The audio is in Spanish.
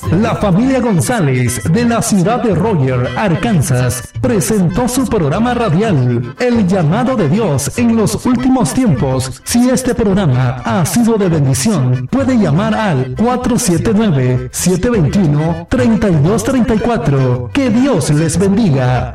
La familia González de la ciudad de Roger, Arkansas, presentó su programa radial, El Llamado de Dios en los Últimos Tiempos. Si este programa ha sido de bendición, puede llamar al 479-721-3234. Que Dios les bendiga.